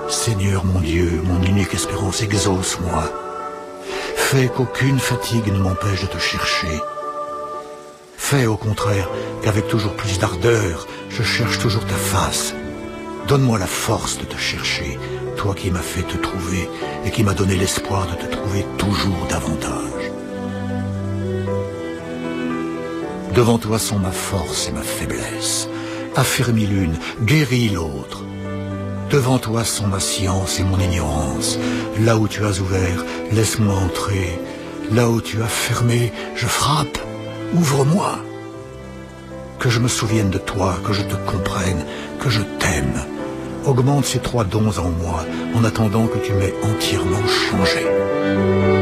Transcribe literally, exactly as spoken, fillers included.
Seigneur mon Dieu, mon unique espérance, exauce-moi. Fais qu'aucune fatigue ne m'empêche de te chercher. Fais au contraire qu'avec toujours plus d'ardeur, je cherche toujours ta face. Donne-moi la force de te chercher, toi qui m'as fait te trouver et qui m'as donné l'espoir de te trouver toujours davantage. Devant toi sont ma force et ma faiblesse. Affermis l'une, guéris l'autre. Devant toi sont ma science et mon ignorance. Là où tu as ouvert, laisse-moi entrer. Là où tu as fermé, je frappe. Ouvre-moi. Que je me souvienne de toi, que je te comprenne, que je t'aime. Augmente ces trois dons en moi, en attendant que tu m'aies entièrement changé.